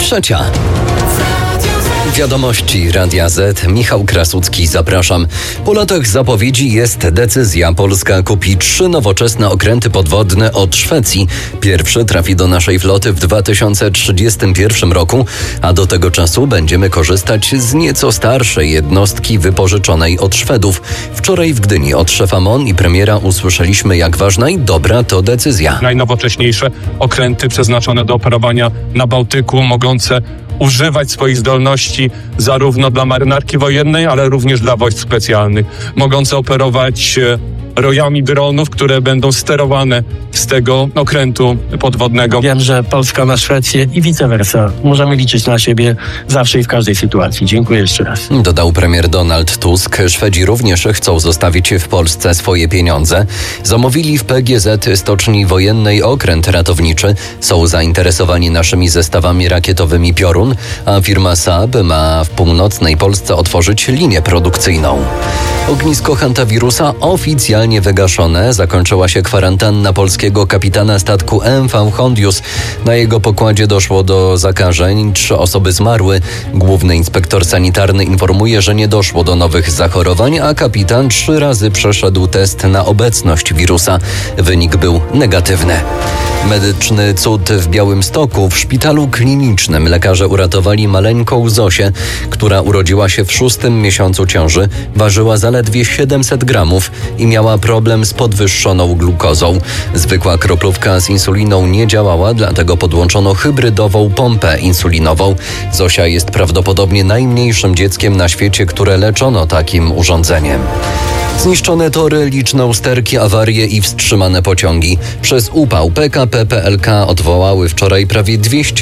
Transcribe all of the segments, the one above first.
3. Wiadomości Radia Z. Michał Krasucki, zapraszam. Po latach zapowiedzi jest decyzja. Polska kupi 3 nowoczesne okręty podwodne od Szwecji. Pierwszy trafi do naszej floty w 2031 roku, a do tego czasu będziemy korzystać z nieco starszej jednostki wypożyczonej od Szwedów. Wczoraj w Gdyni od szefa MON i premiera usłyszeliśmy, jak ważna i dobra to decyzja. Najnowocześniejsze okręty przeznaczone do operowania na Bałtyku, mogące używać swoich zdolności zarówno dla marynarki wojennej, ale również dla wojsk specjalnych. Mogące operować rojami dronów, które będą sterowane z tego okrętu podwodnego. Wiem, że Polska ma Szwecję i vice versa. Możemy liczyć na siebie zawsze i w każdej sytuacji. Dziękuję jeszcze raz. Dodał premier Donald Tusk. Szwedzi również chcą zostawić w Polsce swoje pieniądze. Zamówili w PGZ Stoczni Wojennej okręt ratowniczy. Są zainteresowani naszymi zestawami rakietowymi Piorun, a firma Saab ma w północnej Polsce otworzyć linię produkcyjną. Ognisko hantawirusa oficjalnie wygaszone. Zakończyła się kwarantanna polskiego kapitana statku MV Hondius. Na jego pokładzie doszło do zakażeń. 3 osoby zmarły. Główny inspektor sanitarny informuje, że nie doszło do nowych zachorowań, a kapitan 3 razy przeszedł test na obecność wirusa. Wynik był negatywny. Medyczny cud w Białymstoku. W szpitalu klinicznym lekarze uratowali maleńką Zosię, która urodziła się w 6. miesiącu ciąży. Ważyła zaledwie 700 gramów i miała problem z podwyższoną glukozą. Zwykła kroplówka z insuliną nie działała, dlatego podłączono hybrydową pompę insulinową. Zosia jest prawdopodobnie najmniejszym dzieckiem na świecie, które leczono takim urządzeniem. Zniszczone tory, liczne usterki, awarie i wstrzymane pociągi. Przez upał PKP PLK odwołały wczoraj prawie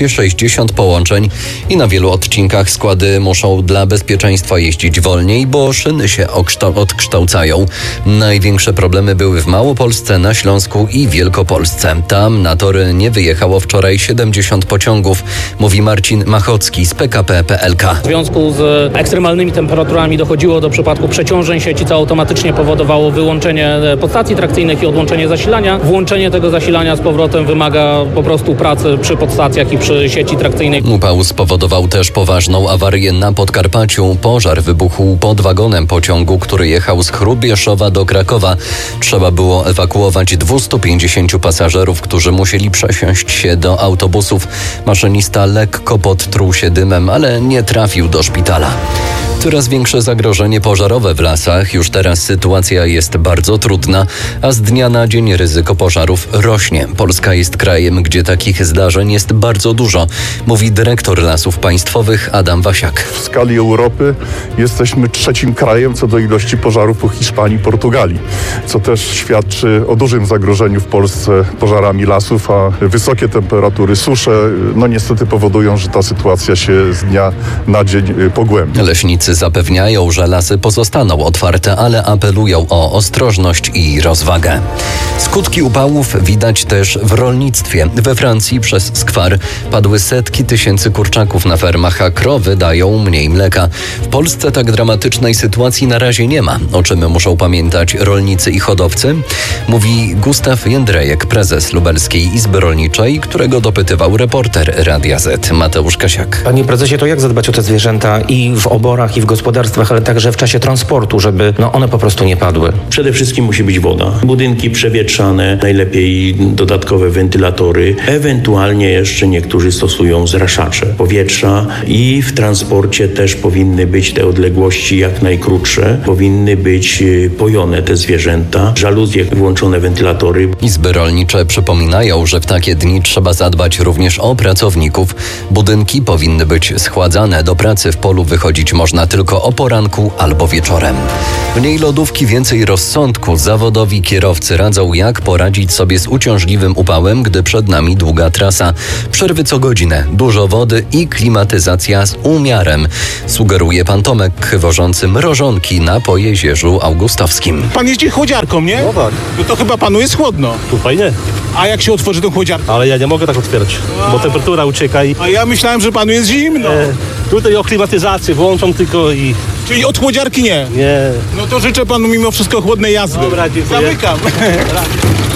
260 połączeń i na wielu odcinkach składy muszą dla bezpieczeństwa jeździć wolniej, bo szyny się odkształcają. Największe problemy były w Małopolsce, na Śląsku i Wielkopolsce. Tam na tory nie wyjechało wczoraj 70 pociągów, mówi Marcin Machocki z PKP PLK. W związku z ekstremalnymi temperaturami dochodziło do przypadku przeciążeń sieci, co automatycznie powodowało wyłączenie podstacji trakcyjnych i odłączenie zasilania. Włączenie tego zasilania z powrotem wymaga po prostu pracy przy podstacjach i przy sieci trakcyjnej. Upał spowodował też poważną awarię na Podkarpaciu. Pożar wybuchł pod wagonem pociągu, który jechał z Hrubieszowa do Krakowa. Trzeba było ewakuować 250 pasażerów, którzy musieli przesiąść się do autobusów. Maszynista lekko podtruł się dymem, ale nie trafił do szpitala. Coraz większe zagrożenie pożarowe w lasach. Już teraz sytuacja jest bardzo trudna, a z dnia na dzień ryzyko pożarów rośnie. Polska jest krajem, gdzie takich zdarzeń jest bardzo dużo, mówi dyrektor Lasów Państwowych Adam Wasiak. W skali Europy jesteśmy 3. krajem co do ilości pożarów po Hiszpanii, Portugalii, co też świadczy o dużym zagrożeniu w Polsce pożarami lasów, a wysokie temperatury, susze, niestety powodują, że ta sytuacja się z dnia na dzień pogłębia. Leśnicy zapewniają, że lasy pozostaną otwarte, ale apelują o ostrożność i rozwagę. Skutki upałów widać też w rolnictwie. We Francji przez skwar padły setki tysięcy kurczaków na fermach, a krowy dają mniej mleka. W Polsce tak dramatycznej sytuacji na razie nie ma, o czym muszą pamiętać rolnicy i hodowcy, mówi Gustaw Jędrejek, prezes Lubelskiej Izby Rolniczej, którego dopytywał reporter Radia Z Mateusz Kasiak. Panie prezesie, to jak zadbać o te zwierzęta i w oborach, i w gospodarstwach, ale także w czasie transportu, żeby one po prostu nie padły? Przede wszystkim musi być woda. Budynki przewietrzane, najlepiej dodatkowe wentylatory, ewentualnie jeszcze niektórzy stosują zraszacze powietrza i w transporcie też powinny być te odległości jak najkrótsze, powinny być pojone te zwierzęta, żaluzje, włączone wentylatory. Izby rolnicze przypominają, że w takie dni trzeba zadbać również o pracowników. Budynki powinny być schładzane, do pracy w polu wychodzić można tylko o poranku albo wieczorem. Mniej lodówki, więcej rozsądku. Zawodowi kierowcy radzą, jak poradzić sobie z uciążliwym upałem, gdy przed nami długa trasa. Przerwy co godzinę, dużo wody i klimatyzacja z umiarem, sugeruje pan Tomek wożący mrożonki na Pojezierzu Augustowskim. Pan jeździ chłodziarką, nie? No tak. No to chyba panu jest chłodno. Tutaj nie. A jak się otworzy tą chłodziarkę? Ale ja nie mogę tak otwierać, bo temperatura ucieka i... A ja myślałem, że panu jest zimno. Tutaj o klimatyzację włączam tylko i... Czyli od chłodziarki nie? Nie. No to życzę panu mimo wszystko chłodnej jazdy. Dobra, dziękuję. Zamykam.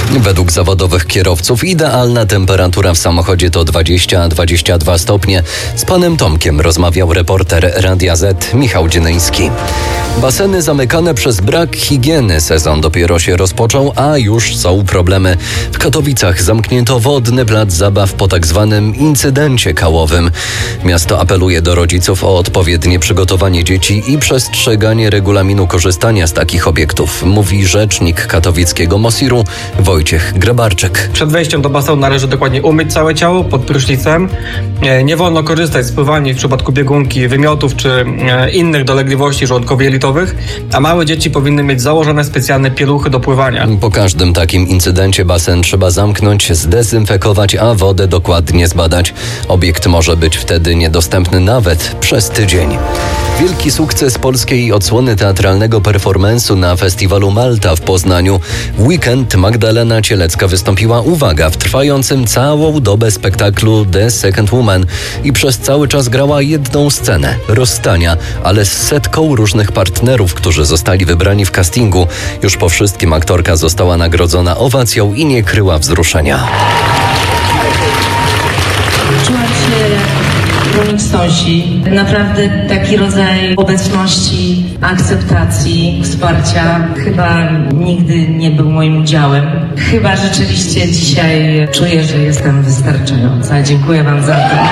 Według zawodowych kierowców idealna temperatura w samochodzie to 20-22 stopnie. Z panem Tomkiem rozmawiał reporter Radia Z Michał Dzienyński. Baseny zamykane przez brak higieny. Sezon dopiero się rozpoczął, a już są problemy. W Katowicach zamknięto wodny plac zabaw po tak zwanym incydencie kałowym. Miasto apeluje do rodziców o odpowiednie przygotowanie dzieci i przestrzeganie regulaminu korzystania z takich obiektów, mówi rzecznik katowickiego MOSiR-u Wojciech Grabarczyk. Przed wejściem do basenu należy dokładnie umyć całe ciało pod prysznicem. Nie wolno korzystać z pływalni w przypadku biegunki, wymiotów czy innych dolegliwości żołądkowo-jelitowych, a małe dzieci powinny mieć założone specjalne pieluchy do pływania. Po każdym takim incydencie basen trzeba zamknąć, zdezynfekować, a wodę dokładnie zbadać. Obiekt może być wtedy niedostępny nawet przez tydzień. Wielki sukces polskiej odsłony teatralnego performance'u na festiwalu Malta w Poznaniu. W weekend Magdalena Cielecka wystąpiła, uwaga, w trwającym całą dobę spektaklu The Second Woman i przez cały czas grała jedną scenę rozstania, ale z setką różnych partnerów, którzy zostali wybrani w castingu. Już po wszystkim aktorka została nagrodzona owacją i nie kryła wzruszenia. Czułam się jak Ronik Stąsi. Naprawdę taki rodzaj obecności, akceptacji, wsparcia chyba nigdy nie był moim udziałem. Chyba rzeczywiście dzisiaj czuję, że jestem wystarczająca. Dziękuję wam za to.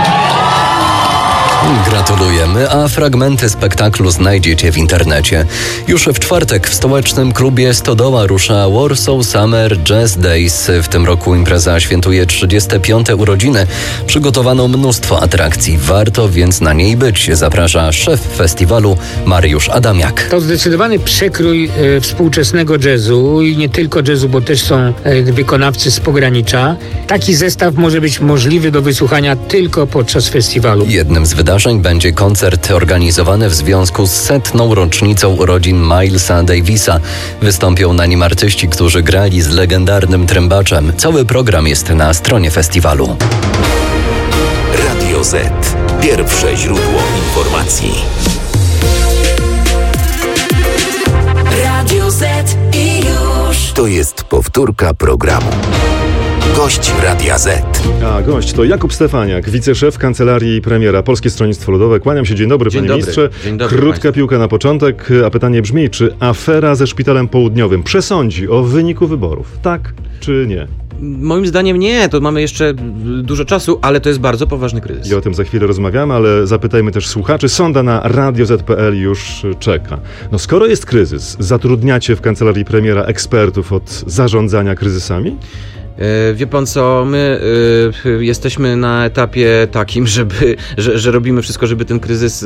Gratulujemy, a fragmenty spektaklu znajdziecie w internecie. Już w czwartek w stołecznym klubie Stodoła rusza Warsaw Summer Jazz Days. W tym roku impreza świętuje 35. urodziny. Przygotowano mnóstwo atrakcji. Warto więc na niej być, zaprasza szef festiwalu Mariusz Adamiak. To zdecydowany przekrój współczesnego jazzu i nie tylko jazzu, bo też są wykonawcy z pogranicza. Taki zestaw może być możliwy do wysłuchania tylko podczas festiwalu. Jednym z wydarzeń będzie koncert organizowany w związku z 100. rocznicą urodzin Milesa Davisa. Wystąpią na nim artyści, którzy grali z legendarnym trębaczem. Cały program jest na stronie festiwalu. Radio Z. Pierwsze źródło informacji. Radio Z i już. To jest powtórka programu. Gość Radia Z. A gość to Jakub Stefaniak, wiceszef Kancelarii Premiera Polskie Stronnictwo Ludowe. Kłaniam się, dzień dobry, panie ministrze. Dzień dobry Krótka państwu. piłka na początek, a pytanie brzmi, czy afera ze Szpitalem Południowym przesądzi o wyniku wyborów? Tak czy nie? Moim zdaniem nie, to mamy jeszcze dużo czasu, ale to jest bardzo poważny kryzys. I o tym za chwilę rozmawiamy, ale zapytajmy też słuchaczy. Sonda na radioz.pl już czeka. No skoro jest kryzys, zatrudniacie w Kancelarii Premiera ekspertów od zarządzania kryzysami? Wie pan co, my jesteśmy na etapie takim, że robimy wszystko, żeby ten kryzys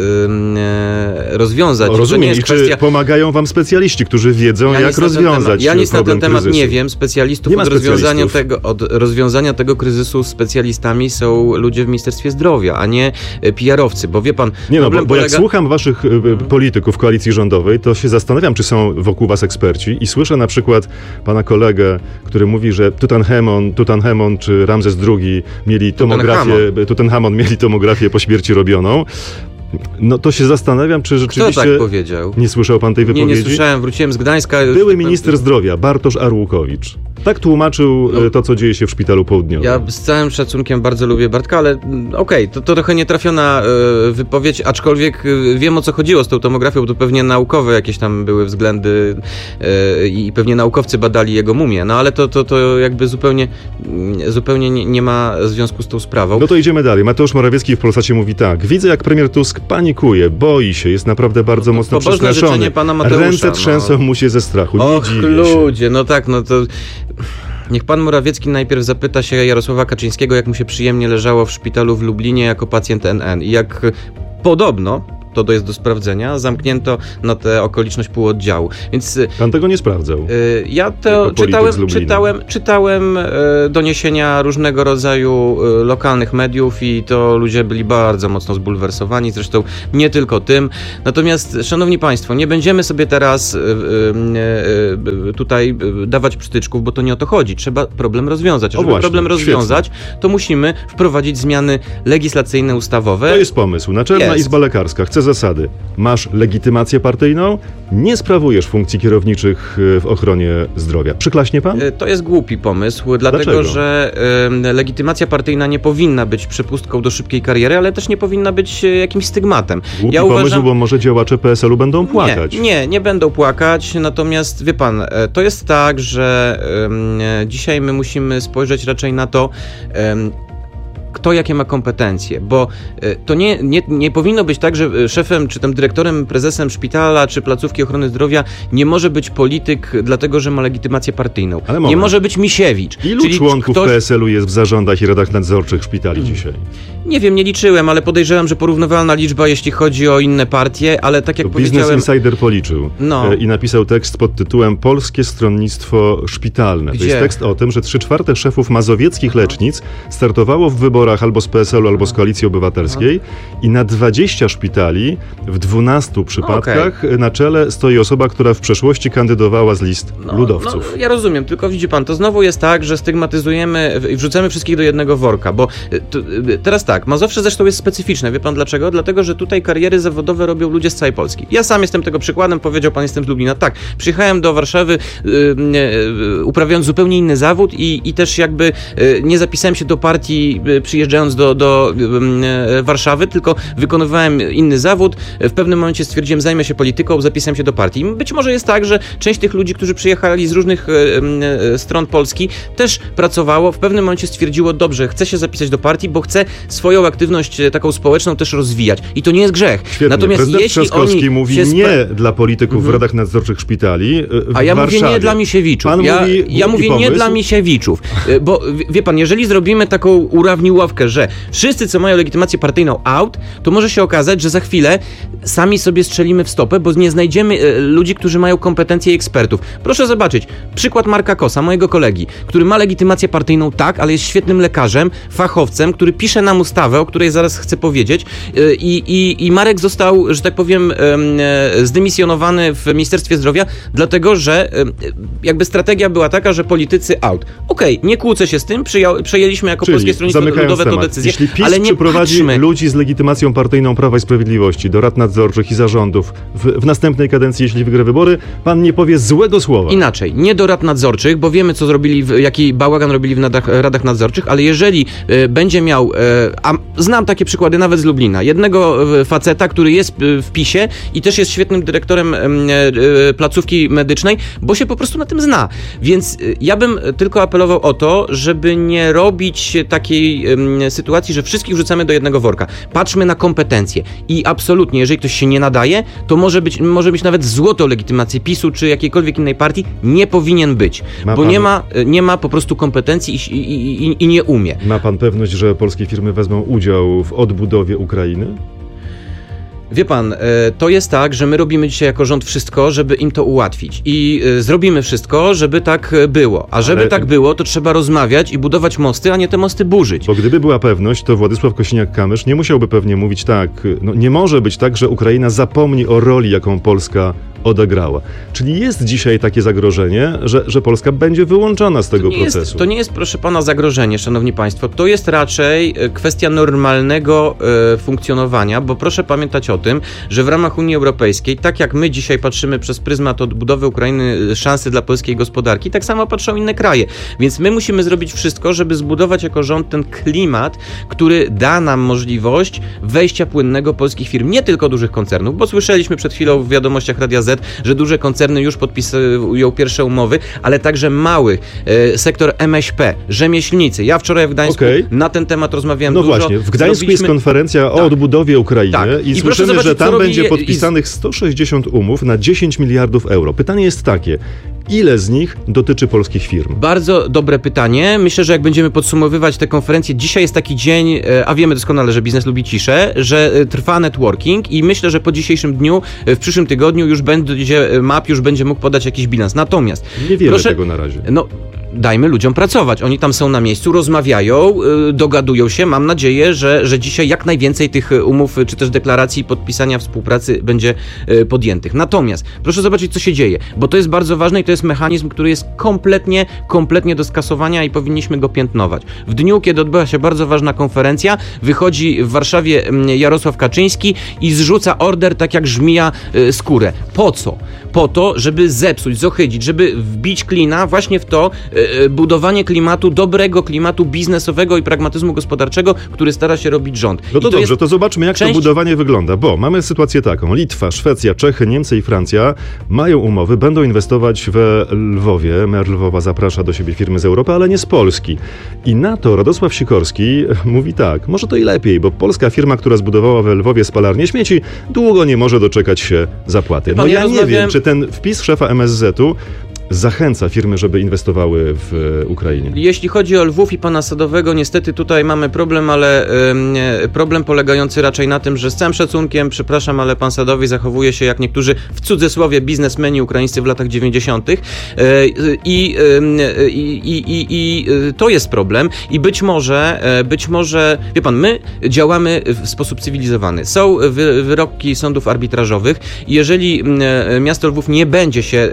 rozwiązać. Rozumiem. I czy pomagają wam specjaliści, którzy wiedzą, jak rozwiązać Ja nic na ten temat kryzysu? nie wiem. Specjalistów od rozwiązania tego kryzysu specjalistami są ludzie w Ministerstwie Zdrowia, a nie PR-owcy, bo wie pan... Nie no, bo jak słucham waszych polityków koalicji rządowej, to się zastanawiam, czy są wokół was eksperci i słyszę na przykład pana kolegę, który mówi, że Tutanhamon czy Ramzes II mieli Tutanhamon mieli tomografię po śmierci robioną. No to się zastanawiam, czy rzeczywiście... Kto tak powiedział? Nie słyszał pan tej wypowiedzi? Nie słyszałem, wróciłem z Gdańska... Były minister zdrowia, Bartosz Arłukowicz. Tak tłumaczył to, co dzieje się w Szpitalu Południowym. Ja z całym szacunkiem bardzo lubię Bartka, ale okej, to trochę nietrafiona wypowiedź, aczkolwiek wiem, o co chodziło z tą tomografią, bo to pewnie naukowe jakieś tam były względy i pewnie naukowcy badali jego mumię, no ale to jakby zupełnie nie ma związku z tą sprawą. No to idziemy dalej. Mateusz Morawiecki w Polsacie mówi tak: widzę, jak premier Tusk panikuje, boi się, jest naprawdę bardzo mocno przestraszony. Pana Mateusza, ręce trzęsą mu się ze strachu. Och, ludzie, no tak, no to... Niech pan Morawiecki najpierw zapyta się Jarosława Kaczyńskiego, jak mu się przyjemnie leżało w szpitalu w Lublinie jako pacjent NN i jak podobno, to jest do sprawdzenia, zamknięto na tę okoliczność półoddziału. Więc pan tego nie sprawdzał? Ja to czytałem doniesienia różnego rodzaju lokalnych mediów i to ludzie byli bardzo mocno zbulwersowani, zresztą nie tylko tym. Natomiast, szanowni państwo, nie będziemy sobie teraz tutaj dawać przytyczków, bo to nie o to chodzi. Trzeba problem rozwiązać. Żeby problem rozwiązać, to musimy wprowadzić zmiany legislacyjne, ustawowe. To jest pomysł. Naczelna Izba Lekarska chce zasady. Masz legitymację partyjną, nie sprawujesz funkcji kierowniczych w ochronie zdrowia. Przyklaśnie pan? To jest głupi pomysł, dlatego Dlaczego? że legitymacja partyjna nie powinna być przepustką do szybkiej kariery, ale też nie powinna być jakimś stygmatem. Głupi pomysł, bo może działacze PSL-u będą płakać. Nie będą płakać, natomiast wie pan, to jest tak, że dzisiaj my musimy spojrzeć raczej na to, kto jakie ma kompetencje, bo to nie powinno być tak, że szefem, czy tam dyrektorem, prezesem szpitala, czy placówki ochrony zdrowia nie może być polityk, dlatego że ma legitymację partyjną. Nie może być Misiewicz. Ilu członków PSL-u jest w zarządach i radach nadzorczych szpitali dzisiaj? Nie wiem, nie liczyłem, ale podejrzewam, że porównywalna liczba, jeśli chodzi o inne partie, ale tak jak powiedziałem... Business Insider policzył i napisał tekst pod tytułem Polskie Stronnictwo Szpitalne. Gdzie? To jest tekst o tym, że 3/4 szefów mazowieckich lecznic startowało w wyborach albo z PSL-u, albo z Koalicji Obywatelskiej i na 20 szpitali w 12 przypadkach na czele stoi osoba, która w przeszłości kandydowała z list ludowców. Ja rozumiem, tylko widzi pan, to znowu jest tak, że stygmatyzujemy i wrzucamy wszystkich do jednego worka, bo teraz tak, Mazowsze zresztą jest specyficzne, wie pan dlaczego? Dlatego, że tutaj kariery zawodowe robią ludzie z całej Polski. Ja sam jestem tego przykładem, powiedział pan, jestem z Lublina. Tak, przyjechałem do Warszawy uprawiając zupełnie inny zawód i też jakby nie zapisałem się do partii przyjeżdżając do Warszawy, tylko wykonywałem inny zawód. W pewnym momencie stwierdziłem, zajmę się polityką, zapisałem się do partii. Być może jest tak, że część tych ludzi, którzy przyjechali z różnych stron Polski, też pracowało, w pewnym momencie stwierdziło, dobrze, chcę się zapisać do partii, bo chcę swoją aktywność taką społeczną też rozwijać. I to nie jest grzech. Świetnie. Natomiast prezydent jeśli Trzaskowski mówi nie dla polityków w radach nadzorczych szpitali A ja Warszawie. mówię nie dla Misiewiczów. Ja mówię nie dla Misiewiczów. Bo wie pan, jeżeli zrobimy taką urawniłowkę, że wszyscy, co mają legitymację partyjną out, to może się okazać, że za chwilę sami sobie strzelimy w stopę, bo nie znajdziemy ludzi, którzy mają kompetencje i ekspertów. Proszę zobaczyć, przykład Marka Kosa, mojego kolegi, który ma legitymację partyjną, tak, ale jest świetnym lekarzem, fachowcem, który pisze nam ustawę, o której zaraz chcę powiedzieć i Marek został, że tak powiem, zdymisjonowany w Ministerstwie Zdrowia, dlatego, że jakby strategia była taka, że politycy out. Okej, nie kłócę się z tym, przejęliśmy jako Polskie Stronnictwo Ludowe tę decyzję, jeśli PiS ale nie przyprowadzi patrzmy. ludzi z legitymacją partyjną Prawa i Sprawiedliwości do rad nadzorczych i zarządów w następnej kadencji, jeśli wygra wybory, pan nie powie złego słowa. Inaczej, nie do rad nadzorczych, bo wiemy, co zrobili, jaki bałagan robili w radach nadzorczych, ale jeżeli będzie miał, a znam takie przykłady nawet z Lublina, jednego faceta, który jest w PiS-ie i też jest świetnym dyrektorem placówki medycznej, bo się po prostu na tym zna. Więc ja bym tylko apelował o to, żeby nie robić takiej sytuacji, że wszystkich wrzucamy do jednego worka. Patrzmy na kompetencje i absolutnie, jeżeli ktoś się nie nadaje, to może być nawet złotą legitymację PiS-u czy jakiejkolwiek innej partii, nie powinien być, bo nie ma po prostu kompetencji i nie umie. Ma pan pewność, że polskie firmy wezmą udział w odbudowie Ukrainy? Wie pan, to jest tak, że my robimy dzisiaj jako rząd wszystko, żeby im to ułatwić i zrobimy wszystko, żeby tak było. A żeby tak było, to trzeba rozmawiać i budować mosty, a nie te mosty burzyć. Bo gdyby była pewność, to Władysław Kosiniak-Kamysz nie musiałby pewnie mówić tak, nie może być tak, że Ukraina zapomni o roli, jaką Polska odegrała. Czyli jest dzisiaj takie zagrożenie, że Polska będzie wyłączona z tego procesu. To nie jest, proszę pana, zagrożenie, szanowni państwo. To jest raczej kwestia normalnego funkcjonowania, bo proszę pamiętać o tym, że w ramach Unii Europejskiej, tak jak my dzisiaj patrzymy przez pryzmat odbudowy Ukrainy, szansy dla polskiej gospodarki, tak samo patrzą inne kraje. Więc my musimy zrobić wszystko, żeby zbudować jako rząd ten klimat, który da nam możliwość wejścia płynnego polskich firm, nie tylko dużych koncernów, bo słyszeliśmy przed chwilą w wiadomościach Radia Z, że duże koncerny już podpisują pierwsze umowy, ale także mały sektor MŚP, rzemieślnicy. Ja wczoraj w Gdańsku na ten temat rozmawiałem dużo. No właśnie, w Gdańsku jest konferencja o odbudowie Ukrainy i słyszymy, że tam będzie podpisanych 160 umów na 10 miliardów euro. Pytanie jest takie, ile z nich dotyczy polskich firm? Bardzo dobre pytanie. Myślę, że jak będziemy podsumowywać tę konferencję, dzisiaj jest taki dzień, a wiemy doskonale, że biznes lubi ciszę, że trwa networking i myślę, że po dzisiejszym dniu, w przyszłym tygodniu już będzie MAP, już będzie mógł podać jakiś bilans. Natomiast... Niewiele tego na razie. dajmy ludziom pracować. Oni tam są na miejscu, rozmawiają, dogadują się. Mam nadzieję, że dzisiaj jak najwięcej tych umów, czy też deklaracji podpisania współpracy będzie podjętych. Natomiast proszę zobaczyć, co się dzieje, bo to jest bardzo ważne i to jest mechanizm, który jest kompletnie do skasowania i powinniśmy go piętnować. W dniu, kiedy odbyła się bardzo ważna konferencja, wychodzi w Warszawie Jarosław Kaczyński i zrzuca order tak jak żmija skórę. Po co? Po to, żeby zepsuć, zohydzić, żeby wbić klina właśnie w to budowanie klimatu, dobrego klimatu biznesowego i pragmatyzmu gospodarczego, który stara się robić rząd. No to dobrze, to zobaczmy, jak to budowanie wygląda, bo mamy sytuację taką. Litwa, Szwecja, Czechy, Niemcy i Francja mają umowy, będą inwestować we Lwowie. Mer Lwowa zaprasza do siebie firmy z Europy, ale nie z Polski. I na to Radosław Sikorski mówi tak, może to i lepiej, bo polska firma, która zbudowała we Lwowie spalarnię śmieci, długo nie może doczekać się zapłaty. No ja nie wiem, czy ten wpis szefa MSZ-u zachęca firmy, żeby inwestowały w Ukrainie. Jeśli chodzi o Lwów i pana Sadowego, niestety tutaj mamy problem, ale problem polegający raczej na tym, że z całym szacunkiem, przepraszam, ale pan Sadowy zachowuje się jak niektórzy, w cudzysłowie, biznesmeni ukraińscy w latach 90. I to jest problem i być może, wie pan, my działamy w sposób cywilizowany. Są wyroki sądów arbitrażowych i jeżeli miasto Lwów nie będzie się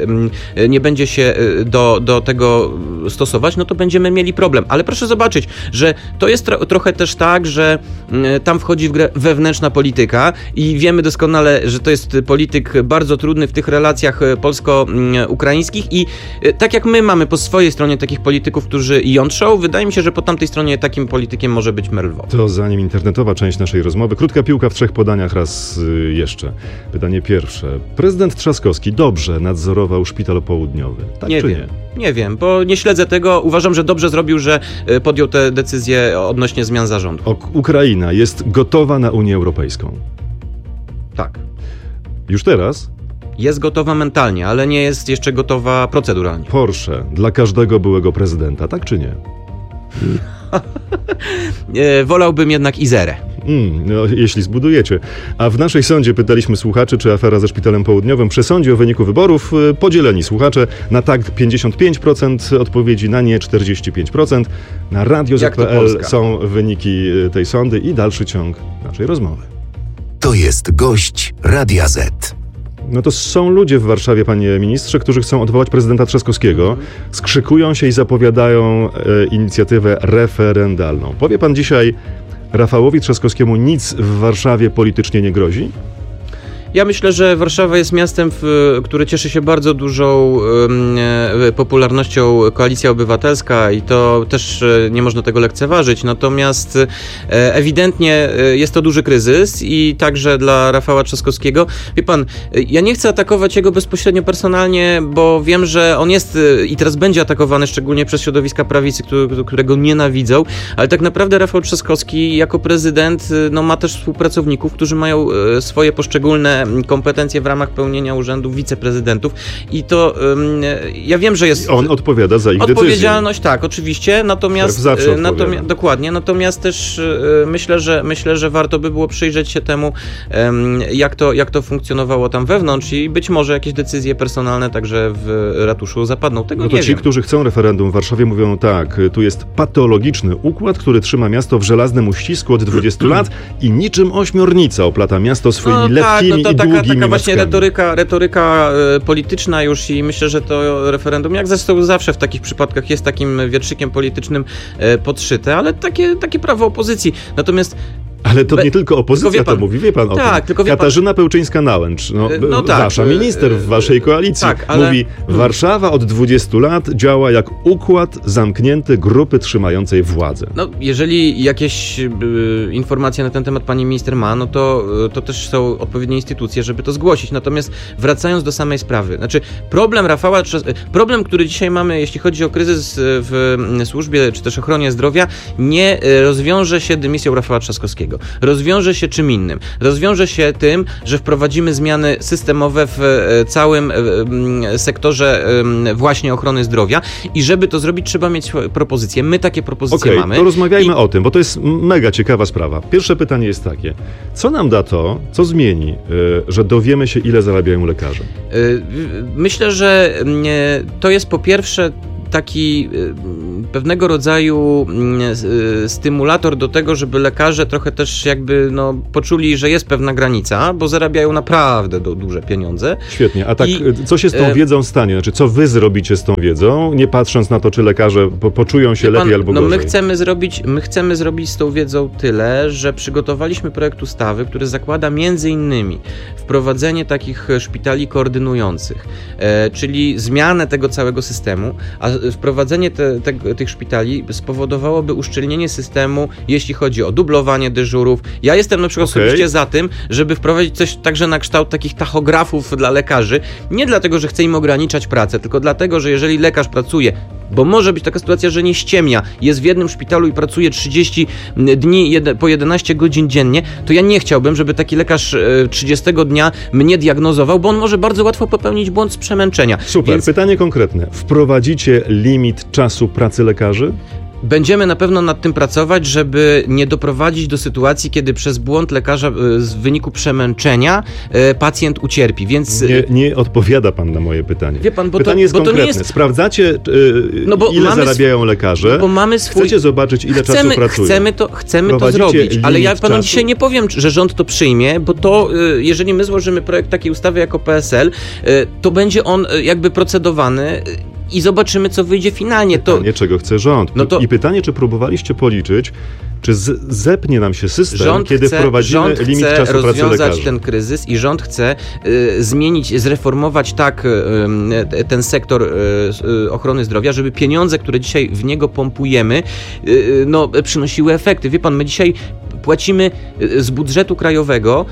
do tego stosować, no to będziemy mieli problem. Ale proszę zobaczyć, że to jest trochę też tak, że tam wchodzi w grę wewnętrzna polityka i wiemy doskonale, że to jest polityk bardzo trudny w tych relacjach polsko-ukraińskich i tak jak my mamy po swojej stronie takich polityków, którzy jątrzą, wydaje mi się, że po tamtej stronie takim politykiem może być mer Lwow. To zanim internetowa część naszej rozmowy, krótka piłka w 3 podaniach raz jeszcze. Pytanie pierwsze. Prezydent Trzaskowski dobrze nadzorował szpital południowy. Tak nie czy wiem. Nie wiem, bo nie śledzę tego. Uważam, że dobrze zrobił, że podjął tę decyzję odnośnie zmian zarządu. Ukraina jest gotowa na Unię Europejską. Tak. Już teraz? Jest gotowa mentalnie, ale nie jest jeszcze gotowa proceduralnie. Porsche dla każdego byłego prezydenta, tak czy nie? Wolałbym jednak Izerę. No, jeśli zbudujecie. A w naszej sądzie pytaliśmy słuchaczy, czy afera ze Szpitalem Południowym przesądzi o wyniku wyborów. Podzieleni słuchacze. Na tak 55% odpowiedzi, na nie 45%. Na radio.pl są wyniki tej sądy i dalszy ciąg naszej rozmowy. To jest gość Radia Z. No to są ludzie w Warszawie, panie ministrze, którzy chcą odwołać prezydenta Trzaskowskiego. Skrzykują się i zapowiadają inicjatywę referendalną. Powie pan dzisiaj, Rafałowi Trzaskowskiemu nic w Warszawie politycznie nie grozi? Ja myślę, że Warszawa jest miastem, które cieszy się bardzo dużą popularnością Koalicja Obywatelska i to też nie można tego lekceważyć. Natomiast ewidentnie jest to duży kryzys i także dla Rafała Trzaskowskiego. Wie pan, ja nie chcę atakować jego bezpośrednio personalnie, bo wiem, że on jest i teraz będzie atakowany szczególnie przez środowiska prawicy, którego nienawidzą, ale tak naprawdę Rafał Trzaskowski jako prezydent ma też współpracowników, którzy mają swoje poszczególne kompetencje w ramach pełnienia urzędu wiceprezydentów i to ja wiem, że jest... On odpowiada za ich odpowiedzialność, tak, oczywiście, natomiast dokładnie, natomiast też myślę, że warto by było przyjrzeć się temu, jak to funkcjonowało tam wewnątrz i być może jakieś decyzje personalne także w ratuszu zapadną. Tego no to nie ci, wiem. Którzy chcą referendum w Warszawie, mówią tak, tu jest patologiczny układ, który trzyma miasto w żelaznym uścisku od 20 lat i niczym ośmiornica oplata miasto swoimi lepkimi i długimi właśnie retoryka polityczna już i myślę, że to referendum, jak zresztą zawsze w takich przypadkach jest takim wietrzykiem politycznym podszyte, ale takie prawo opozycji. Natomiast ale to nie tylko opozycja to mówi, wie pan o tym. Katarzyna Pełczyńska-Nałęcz, wasza minister w waszej koalicji, mówi, Warszawa od 20 lat działa jak układ zamknięty grupy trzymającej władzę. No, jeżeli jakieś informacje na ten temat pani minister ma, no to też są odpowiednie instytucje, żeby to zgłosić. Natomiast wracając do samej sprawy, znaczy problem, który dzisiaj mamy, jeśli chodzi o kryzys w służbie czy też ochronie zdrowia, nie rozwiąże się dymisją Rafała Trzaskowskiego. Rozwiąże się czym innym. Rozwiąże się tym, że wprowadzimy zmiany systemowe w całym sektorze właśnie ochrony zdrowia i żeby to zrobić, trzeba mieć propozycje. My takie propozycje mamy. To rozmawiajmy o tym, bo to jest mega ciekawa sprawa. Pierwsze pytanie jest takie. Co nam da to, co zmieni, że dowiemy się, ile zarabiają lekarze? Myślę, że to jest po pierwsze taki pewnego rodzaju stymulator do tego, żeby lekarze trochę też jakby poczuli, że jest pewna granica, bo zarabiają naprawdę duże pieniądze. Świetnie, a tak co się z tą wiedzą stanie? Znaczy, co wy zrobicie z tą wiedzą, nie patrząc na to, czy lekarze poczują się lepiej albo gorzej? My chcemy zrobić z tą wiedzą tyle, że przygotowaliśmy projekt ustawy, który zakłada między innymi wprowadzenie takich szpitali koordynujących, czyli zmianę tego całego systemu, a wprowadzenie tych szpitali spowodowałoby uszczelnienie systemu, jeśli chodzi o dublowanie dyżurów. Ja jestem na przykład osobiście za tym, żeby wprowadzić coś także na kształt takich tachografów dla lekarzy, nie dlatego, że chce im ograniczać pracę, tylko dlatego, że jeżeli lekarz pracuje, bo może być taka sytuacja, że nie ściemnia, jest w jednym szpitalu i pracuje 30 dni po 11 godzin dziennie, to ja nie chciałbym, żeby taki lekarz 30 dnia mnie diagnozował, bo on może bardzo łatwo popełnić błąd z przemęczenia. Super, pytanie konkretne. Wprowadzicie limit czasu pracy lekarzy? Będziemy na pewno nad tym pracować, żeby nie doprowadzić do sytuacji, kiedy przez błąd lekarza w wyniku przemęczenia pacjent ucierpi, więc... Nie odpowiada pan na moje pytanie. Wie pan, pytanie jest konkretne. Jest... Sprawdzacie, ile zarabiają lekarze? Bo mamy Chcecie zobaczyć, ile czasu pracują? Chcemy to zrobić, ale ja panu dzisiaj nie powiem, że rząd to przyjmie, bo to, jeżeli my złożymy projekt takiej ustawy jako PSL, to będzie on jakby procedowany i zobaczymy, co wyjdzie finalnie. Pytanie, czego chce rząd. I pytanie, czy próbowaliście policzyć, czy zepnie nam się system, kiedy wprowadzimy limit czasu pracy lekarzy? Rząd chce rozwiązać ten kryzys i rząd chce zreformować tak ten sektor ochrony zdrowia, żeby pieniądze, które dzisiaj w niego pompujemy, przynosiły efekty. Wie pan, my dzisiaj płacimy z budżetu krajowego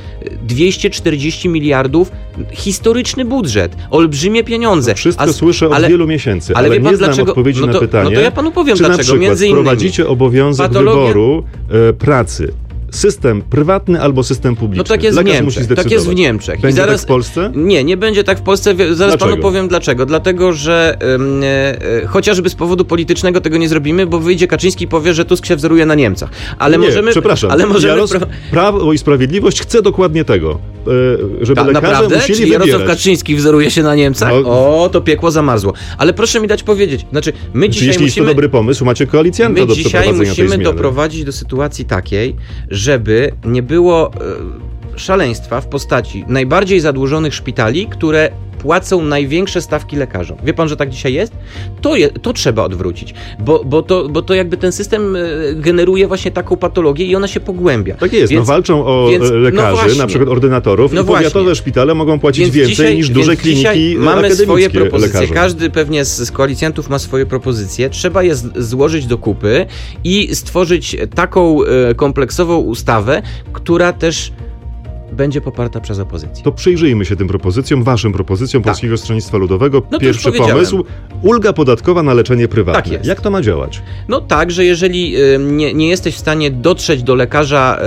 240 miliardów, historyczny budżet, olbrzymie pieniądze. Wszystko słyszę od wielu miesięcy, ale nie znam odpowiedzi na pytanie, to ja panu powiem czy dlaczego. Na przykład między innymi wprowadzicie obowiązek wyboru pracy. System prywatny albo system publiczny. Tak jest w Niemczech. Tak jest w Niemczech. Będzie tak w Polsce? Nie będzie tak w Polsce. Zaraz panu powiem dlaczego. Dlatego, że chociażby z powodu politycznego tego nie zrobimy, bo wyjdzie Kaczyński i powie, że Tusk się wzoruje na Niemcach. Ale przepraszam. Prawo i Sprawiedliwość chce dokładnie tego, żeby lekarze naprawdę? musieli wybierać. Czy Jarosław Kaczyński wzoruje się na Niemcach? To piekło zamarzło. Ale proszę mi dać powiedzieć. My dzisiaj jeśli jest to dobry pomysł, macie koalicjanta do przeprowadzenia tej zmiany. My dzisiaj musimy doprowadzić do sytuacji takiej, żeby nie było szaleństwa w postaci najbardziej zadłużonych szpitali, które płacą największe stawki lekarzom. Wie pan, że tak dzisiaj jest? To trzeba odwrócić, bo to jakby ten system generuje właśnie taką patologię i ona się pogłębia. Tak jest, walczą o lekarzy, na przykład ordynatorów i powiatowe szpitale mogą płacić więcej niż duże kliniki mamy swoje propozycje. lekarzom. Każdy pewnie z koalicjantów ma swoje propozycje. Trzeba je złożyć do kupy i stworzyć taką kompleksową ustawę, która też będzie poparta przez opozycję. To przyjrzyjmy się tym propozycjom, waszym propozycjom Polskiego Stronnictwa Ludowego. Pierwszy pomysł, ulga podatkowa na leczenie prywatne. Tak jest. Jak to ma działać? Tak, że jeżeli nie jesteś w stanie dotrzeć do lekarza,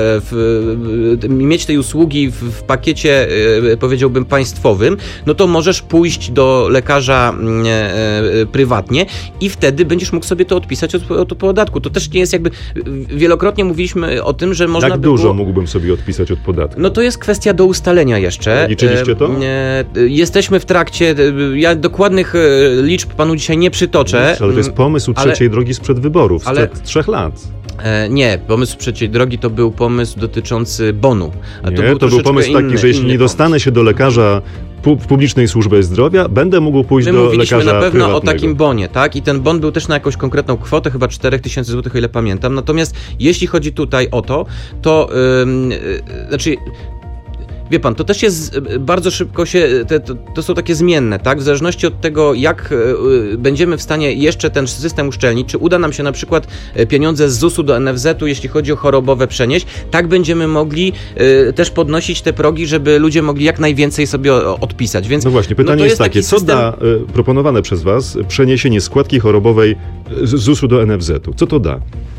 mieć tej usługi w pakiecie, powiedziałbym, państwowym, to możesz pójść do lekarza prywatnie i wtedy będziesz mógł sobie to odpisać od podatku. To też nie jest jakby... Wielokrotnie mówiliśmy o tym, że można Jak dużo mógłbym sobie odpisać od podatku? To jest kwestia do ustalenia jeszcze. Liczyliście to? Jesteśmy w trakcie, ja dokładnych liczb panu dzisiaj nie przytoczę. Ale to jest pomysł trzeciej drogi sprzed wyborów, sprzed 3 lat. Nie, pomysł trzeciej drogi to był pomysł dotyczący bonu. To był pomysł taki, że jeśli nie dostanę się do lekarza w publicznej służbie zdrowia, będę mógł pójść do lekarza prywatnego. My mówiliśmy na pewno o takim bonie, tak? I ten bon był też na jakąś konkretną kwotę, chyba 4000 zł, o ile pamiętam. Natomiast jeśli chodzi tutaj o to wie pan, to też jest bardzo szybko to są takie zmienne, tak? W zależności od tego, jak będziemy w stanie jeszcze ten system uszczelnić, czy uda nam się na przykład pieniądze z ZUS-u do NFZ-u, jeśli chodzi o chorobowe, przenieść, tak będziemy mogli też podnosić te progi, żeby ludzie mogli jak najwięcej sobie odpisać. Więc, właśnie, pytanie jest takie, co da proponowane przez was przeniesienie składki chorobowej z ZUS-u do NFZ-u? Co to da?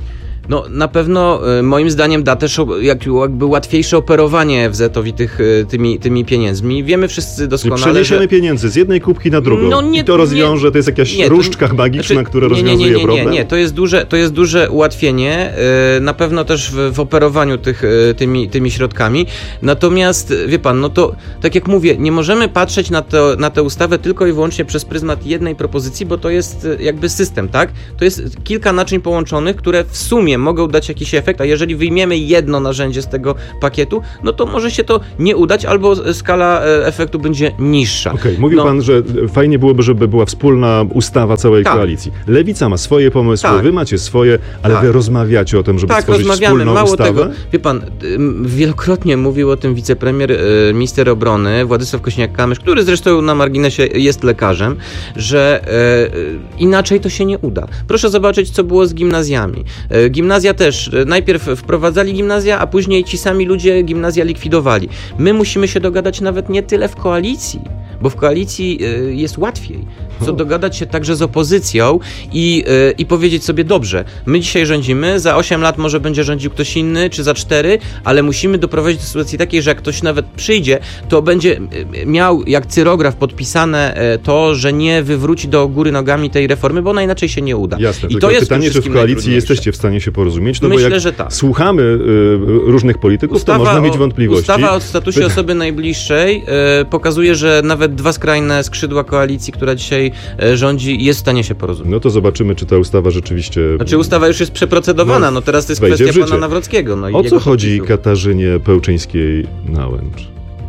No na pewno moim zdaniem da też jakby łatwiejsze operowanie FZ-owi tymi pieniędzmi. Wiemy wszyscy doskonale, przeniesiemy pieniędzy z jednej kubki na drugą i to rozwiąże, to jest jakaś różdżka magiczna, która rozwiązuje problem? Nie, to jest duże ułatwienie, na pewno też w operowaniu tymi środkami. Natomiast wie pan, no to tak jak mówię, nie możemy patrzeć na tę ustawę tylko i wyłącznie przez pryzmat jednej propozycji, bo to jest jakby system, tak? To jest kilka naczyń połączonych, które w sumie mogą dać jakiś efekt, a jeżeli wyjmiemy jedno narzędzie z tego pakietu, no to może się to nie udać, albo skala efektu będzie niższa. Okej, mówił pan, że fajnie byłoby, żeby była wspólna ustawa całej koalicji. Lewica ma swoje pomysły, wy macie swoje, ale wy rozmawiacie o tym, żeby stworzyć wspólną ustawę? Tego, wie pan, wielokrotnie mówił o tym wicepremier, minister obrony Władysław Kosiniak-Kamysz, który zresztą na marginesie jest lekarzem, że inaczej to się nie uda. Proszę zobaczyć, co było z gimnazjami. Gimnazja też, najpierw wprowadzali gimnazja, a później ci sami ludzie gimnazja likwidowali. My musimy się dogadać nawet nie tyle w koalicji, bo w koalicji jest łatwiej, co dogadać się także z opozycją i powiedzieć sobie, dobrze, my dzisiaj rządzimy, za 8 lat może będzie rządził ktoś inny, czy za 4, ale musimy doprowadzić do sytuacji takiej, że jak ktoś nawet przyjdzie, to będzie miał jak cyrograf podpisane to, że nie wywróci do góry nogami tej reformy, bo ona inaczej się nie uda. Jasne, i to jest pytanie, czy w koalicji jesteście w stanie się porozumieć? No myślę, bo jak że tak. Słuchamy różnych polityków, to można mieć wątpliwości. Ustawa o statusie osoby najbliższej pokazuje, że nawet dwa skrajne skrzydła koalicji, która dzisiaj rządzi, jest w stanie się porozumieć. No to zobaczymy, czy ta ustawa rzeczywiście... Znaczy ustawa już jest przeprocedowana, no teraz to jest kwestia pana Nawrockiego. No o co chodzi Katarzynie Pełczyńskiej-Nałęcz?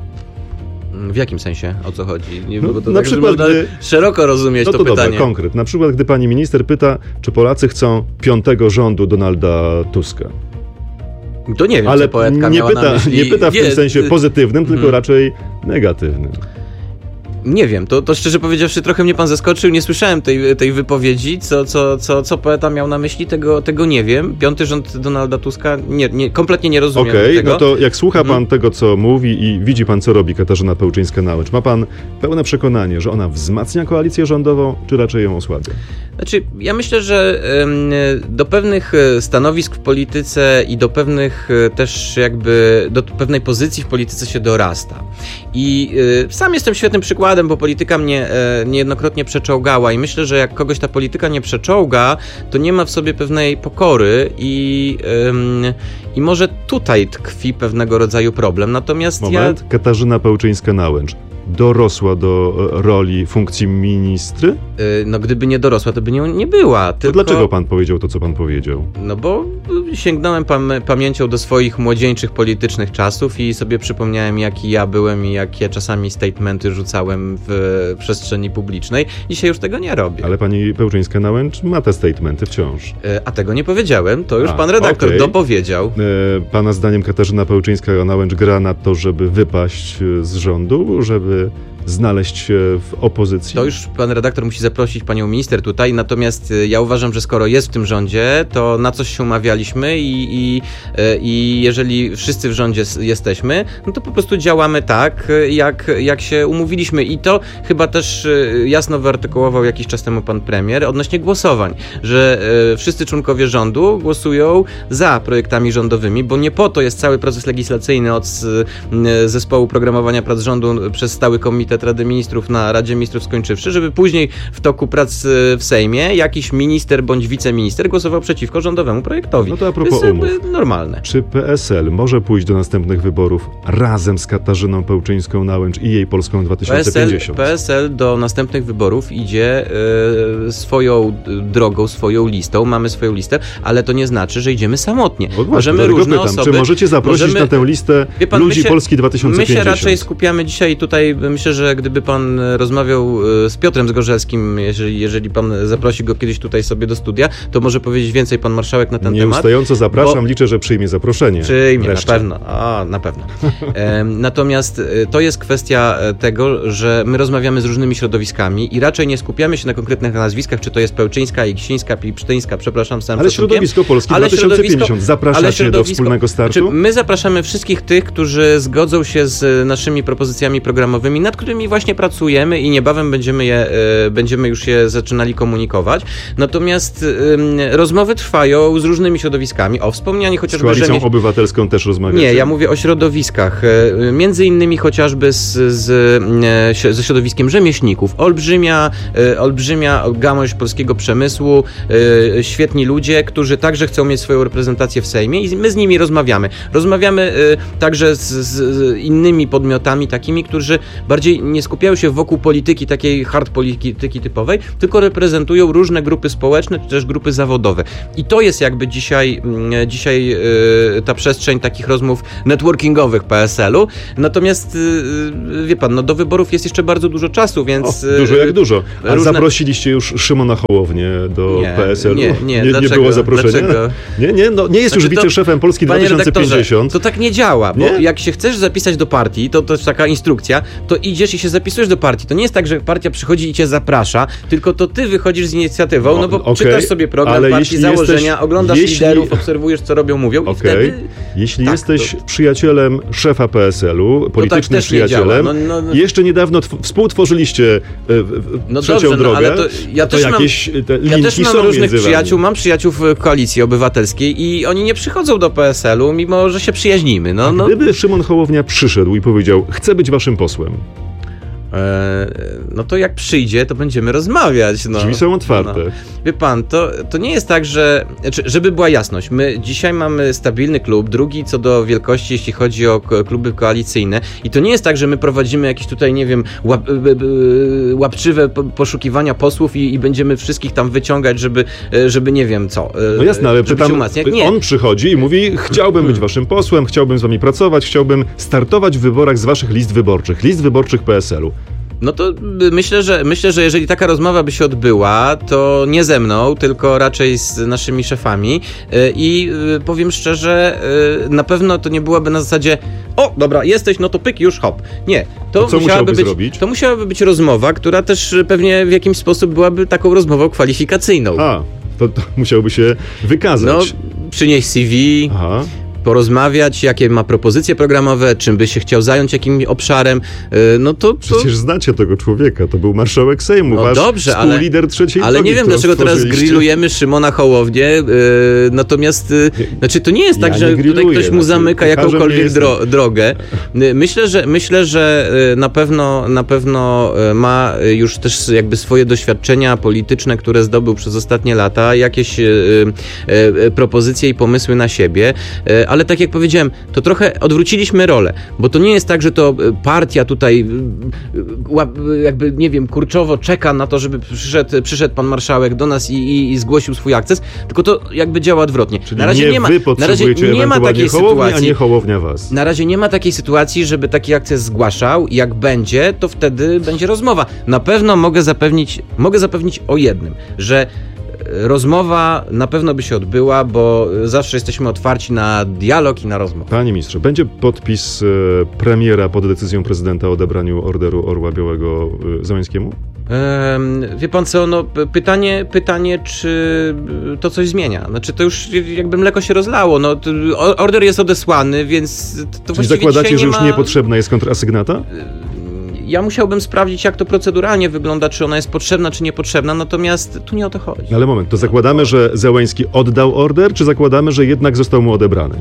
W jakim sensie? O co chodzi? No, bo to na tak, przykład, gdy... szeroko rozumieć to pytanie. Dobra, konkret. Na przykład, gdy pani minister pyta, czy Polacy chcą 5. rządu Donalda Tuska. To nie wiem, ale co poetka miała na myśli. Nie pyta w tym sensie pozytywnym, tylko raczej negatywnym. Nie wiem, to szczerze powiedziawszy trochę mnie pan zaskoczył, nie słyszałem tej wypowiedzi, co poeta miał na myśli, tego nie wiem. 5. rząd Donalda Tuska, kompletnie nie rozumiem tego. No to jak słucha pan tego, co mówi i widzi pan, co robi Katarzyna Pełczyńska-Nałęcz, ma pan pełne przekonanie, że ona wzmacnia koalicję rządową, czy raczej ją osłabia? Znaczy, ja myślę, że do pewnych stanowisk w polityce i do pewnych też jakby, do pewnej pozycji w polityce się dorasta. I sam jestem świetnym przykładem, bo polityka mnie niejednokrotnie przeczołgała i myślę, że jak kogoś ta polityka nie przeczołga, to nie ma w sobie pewnej pokory i może tutaj tkwi pewnego rodzaju problem. Natomiast Katarzyna Pełczyńska-Nałęcz dorosła do roli, funkcji ministry? No gdyby nie dorosła, to by nią nie była. To dlaczego pan powiedział to, co pan powiedział? No bo sięgnąłem pamięcią do swoich młodzieńczych politycznych czasów i sobie przypomniałem, jaki ja byłem i jakie czasami statementy rzucałem w przestrzeni publicznej. Dzisiaj już tego nie robię. Ale pani Pełczyńska-Nałęcz ma te statementy wciąż. A tego nie powiedziałem, to już pan redaktor dopowiedział. Pana zdaniem Katarzyna Pełczyńska-Nałęcz gra na to, żeby wypaść z rządu, żeby znaleźć się w opozycji? To już pan redaktor musi zaprosić panią minister tutaj, natomiast ja uważam, że skoro jest w tym rządzie, to na coś się umawialiśmy i jeżeli wszyscy w rządzie jesteśmy, no to po prostu działamy tak, jak się umówiliśmy i to chyba też jasno wyartykułował jakiś czas temu pan premier odnośnie głosowań, że wszyscy członkowie rządu głosują za projektami rządowymi, bo nie po to jest cały proces legislacyjny od zespołu programowania prac rządu przez Stały Komitet Rady Ministrów na Radzie Ministrów skończywszy, żeby później w toku prac w Sejmie jakiś minister bądź wiceminister głosował przeciwko rządowemu projektowi. No to a propos to jest normalne. Czy PSL może pójść do następnych wyborów razem z Katarzyną Pełczyńską-Nałęcz i jej Polską 2050? PSL do następnych wyborów idzie swoją drogą, swoją listą. Mamy swoją listę, ale to nie znaczy, że idziemy samotnie. Możemy różne osoby... Czy możecie zaprosić na tę listę ludzi Polski 2050? My się raczej skupiamy dzisiaj tutaj, myślę, że gdyby pan rozmawiał z Piotrem Zgorzelskim, jeżeli pan zaprosi go kiedyś tutaj sobie do studia, to może powiedzieć więcej pan marszałek na ten temat. Nieustająco zapraszam, liczę, że przyjmie zaproszenie. Przyjmie, na pewno. Na pewno. Natomiast to jest kwestia tego, że my rozmawiamy z różnymi środowiskami i raczej nie skupiamy się na konkretnych nazwiskach, czy to jest Pełczyńska, Iksińska, Pipsztyńska, przepraszam, z całym Ale środowisko Polski 2050 zapraszacie do wspólnego startu? My zapraszamy wszystkich tych, którzy zgodzą się z naszymi propozycjami programowymi, nad którymi którymi właśnie pracujemy i niebawem będziemy już je zaczynali komunikować. Natomiast rozmowy trwają z różnymi środowiskami. O, wspomnianie chociażby... Z Koalicją Obywatelską też rozmawiacie? Nie, ja mówię o środowiskach. Między innymi chociażby ze środowiskiem rzemieślników. Olbrzymia gałąź polskiego przemysłu, świetni ludzie, którzy także chcą mieć swoją reprezentację w Sejmie i my z nimi rozmawiamy. Rozmawiamy także z innymi podmiotami takimi, którzy bardziej nie skupiają się wokół polityki, takiej hard polityki typowej, tylko reprezentują różne grupy społeczne, czy też grupy zawodowe. I to jest jakby dzisiaj ta przestrzeń takich rozmów networkingowych PSL-u. Natomiast wie pan, do wyborów jest jeszcze bardzo dużo czasu, więc... Dużo jak dużo. A zaprosiliście już Szymona Hołownię do PSL-u? Nie było zaproszenia? Dlaczego? Nie jest już wiceszefem Polski 2050. To tak nie działa, bo jak się chcesz zapisać do partii, to jest taka instrukcja, to idziesz i się zapisujesz do partii. To nie jest tak, że partia przychodzi i cię zaprasza, tylko to ty wychodzisz z inicjatywą, bo czytasz sobie program partii, założenia, oglądasz liderów, obserwujesz, co robią, mówią i wtedy... Jeśli jesteś przyjacielem szefa PSL-u, politycznym przyjacielem, jeszcze niedawno współtworzyliście trzecią drogę, ale ja też mam różnych przyjaciół, mam przyjaciół w Koalicji Obywatelskiej i oni nie przychodzą do PSL-u, mimo że się przyjaźnimy. Gdyby Szymon Hołownia przyszedł i powiedział, chcę być waszym posłem, no to jak przyjdzie, to będziemy rozmawiać. Drzwi są otwarte. Wie pan, to nie jest tak, że... Żeby była jasność, my dzisiaj mamy stabilny klub, drugi co do wielkości, jeśli chodzi o kluby koalicyjne i to nie jest tak, że my prowadzimy jakieś tutaj, nie wiem, łapczywe poszukiwania posłów i będziemy wszystkich tam wyciągać, żeby nie wiem co. No jasne, ale on przychodzi i mówi, chciałbym być waszym posłem, chciałbym z wami pracować, chciałbym startować w wyborach z waszych list wyborczych PSL-u. No to myślę, że jeżeli taka rozmowa by się odbyła, to nie ze mną, tylko raczej z naszymi szefami i powiem szczerze, na pewno to nie byłaby na zasadzie o, dobra, jesteś, no to pyk, już hop. Nie, to musiałaby być rozmowa, która też pewnie w jakiś sposób byłaby taką rozmową kwalifikacyjną. To musiałby się wykazać. Przynieść CV... porozmawiać, jakie ma propozycje programowe, czym by się chciał zająć, jakim obszarem, Przecież znacie tego człowieka, to był marszałek Sejmu, wasz współlider trzeciej drogi. Ale nie wiem, dlaczego teraz grillujemy Szymona Hołownię, natomiast to nie jest tak, że tutaj ktoś mu zamyka jakąkolwiek drogę. Myślę, że na pewno ma już też jakby swoje doświadczenia polityczne, które zdobył przez ostatnie lata, jakieś propozycje i pomysły na siebie, ale tak jak powiedziałem, to trochę odwróciliśmy rolę, bo to nie jest tak, że to partia tutaj jakby, nie wiem, kurczowo czeka na to, żeby przyszedł pan marszałek do nas i zgłosił swój akces, tylko to jakby działa odwrotnie. Czyli na razie nie ma takiej sytuacji, a nie Hołownia was. Na razie nie ma takiej sytuacji, żeby taki akces zgłaszał. Jak będzie, to wtedy będzie rozmowa. Na pewno mogę zapewnić o jednym, że rozmowa na pewno by się odbyła, bo zawsze jesteśmy otwarci na dialog i na rozmowę. Panie ministrze, będzie podpis premiera pod decyzją prezydenta o odebraniu Orderu Orła Białego Załęskiemu? Wie pan co, pytanie, czy to coś zmienia? Znaczy, to już jakby mleko się rozlało. Order jest odesłany, więc to właściwie zakładacie, że już niepotrzebna jest kontrasygnata? Ja musiałbym sprawdzić, jak to proceduralnie wygląda, czy ona jest potrzebna, czy niepotrzebna, natomiast tu nie o to chodzi. Ale moment, to zakładamy, że Załęski oddał order, czy zakładamy, że jednak został mu odebrany?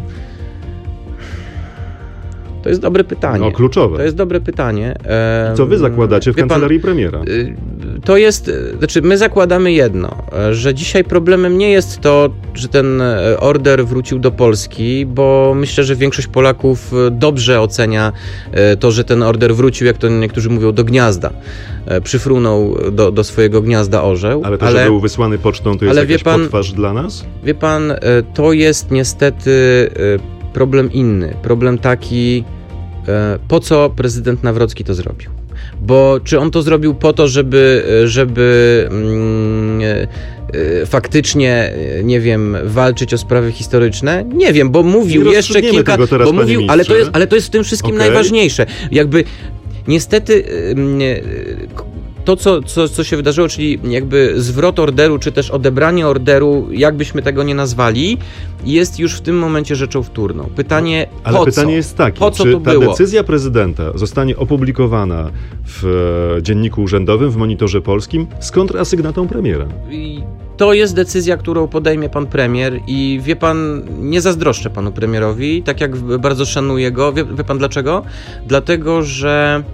To jest dobre pytanie. Kluczowe. To jest dobre pytanie. Co wy zakładacie w kancelarii premiera? To jest, my zakładamy jedno, że dzisiaj problemem nie jest to, że ten order wrócił do Polski, bo myślę, że większość Polaków dobrze ocenia to, że ten order wrócił, jak to niektórzy mówią, do gniazda. Przyfrunął do swojego gniazda orzeł. Ale to, że był wysłany pocztą, to jest jakaś potwarz dla nas? Wie pan, to jest niestety problem inny. Problem taki, po co prezydent Nawrocki to zrobił. Bo czy on to zrobił po to, żeby faktycznie, nie wiem, walczyć o sprawy historyczne? Nie wiem, bo mówił jeszcze kilka... Teraz, bo mówił, ale to jest w tym wszystkim najważniejsze. Jakby niestety to, co się wydarzyło, czyli jakby zwrot orderu, czy też odebranie orderu, jakbyśmy tego nie nazwali, jest już w tym momencie rzeczą wtórną. Pytanie, ale po pytanie co? jest takie, po co czy to ta było? decyzja prezydenta zostanie opublikowana w Dzienniku Urzędowym, w Monitorze Polskim z kontrasygnatą premiera? To jest decyzja, którą podejmie pan premier i wie pan, nie zazdroszczę panu premierowi, tak jak bardzo szanuję go. Wie pan dlaczego? Dlatego, że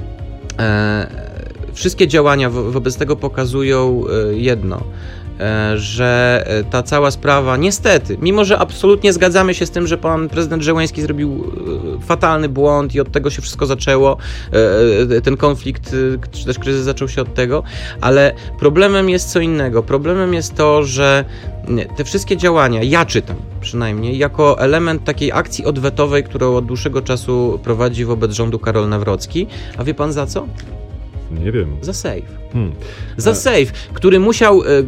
wszystkie działania wobec tego pokazują jedno, że ta cała sprawa, niestety, mimo że absolutnie zgadzamy się z tym, że pan prezydent Żeleński zrobił fatalny błąd i od tego się wszystko zaczęło, ten konflikt, czy też kryzys zaczął się od tego, ale problemem jest co innego. Problemem jest to, że te wszystkie działania, ja czytam przynajmniej, jako element takiej akcji odwetowej, którą od dłuższego czasu prowadzi wobec rządu Karol Nawrocki. A wie pan za co? Nie wiem. Za Sejf. Za Sejf, który musiał